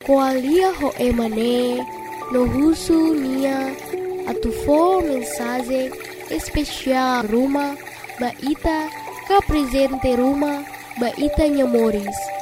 Koalia ho emane no husu nia atufo mensagem especial Ruma baita ka presente Ruma baita nhamores